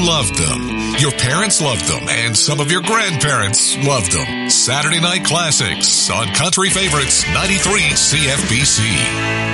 loved them. Your parents loved them, and some of your grandparents loved them. Saturday Night Classics on Country Favorites 93 CFBC.